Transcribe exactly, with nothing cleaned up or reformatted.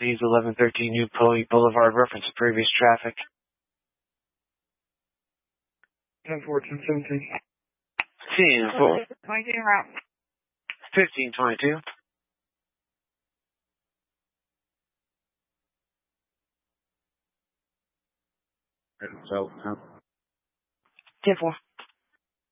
Southeast eleven thirteen New Poe Boulevard, reference to previous traffic. ten fourteen seventeen. fifteen, four. twenty-two route. fifteen twenty-two. So, huh? ten four.